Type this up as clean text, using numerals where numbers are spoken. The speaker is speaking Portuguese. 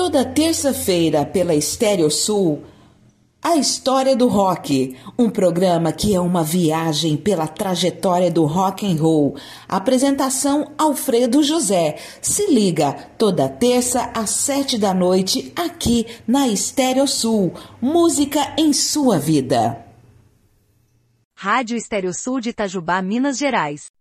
Toda terça-feira pela Estéreo Sul, A História do Rock, um programa que é uma viagem pela trajetória do rock and roll. Apresentação Alfredo José. Se liga, toda terça às 7 da noite, aqui na Estéreo Sul. Música em sua vida. Rádio Estéreo Sul de Itajubá, Minas Gerais.